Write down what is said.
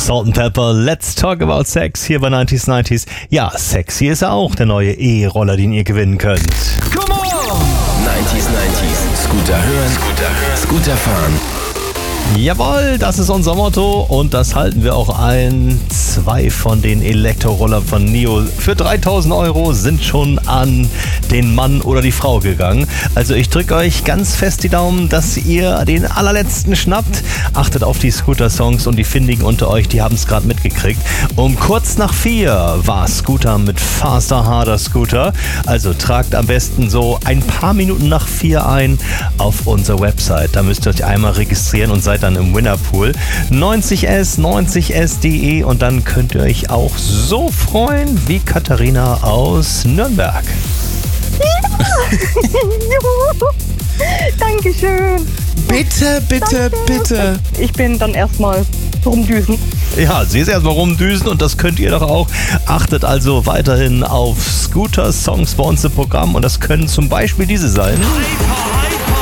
Salt&Pepper, Let's Talk About Sex hier bei 90s 90s. Ja, sexy ist auch der neue E-Roller, den ihr gewinnen könnt. Come on! 90s 90s. Scooter hören, Scooter fahren. Jawohl, das ist unser Motto und das halten wir auch ein. 2 von den Elektrorollern von NIO für 3.000 € sind schon an den Mann oder die Frau gegangen. Also ich drücke euch ganz fest die Daumen, dass ihr den allerletzten schnappt. Achtet auf die Scooter-Songs und die Findigen unter euch, die haben es gerade mitgekriegt. Um kurz nach 4 war Scooter mit Faster, Harder Scooter. Also tragt am besten so ein paar Minuten nach 4 ein auf unsere Website. Da müsst ihr euch einmal registrieren und seid dann im Winnerpool 90s.de und dann könnt ihr euch auch so freuen wie Katharina aus Nürnberg. Ja. Dankeschön. Bitte, bitte, bitte. Ich bin dann erstmal rumdüsen. Ja, sie ist erstmal rumdüsen und das könnt ihr doch auch. Achtet also weiterhin auf Scooter-Songs bei uns im Programm und das können zum Beispiel diese sein.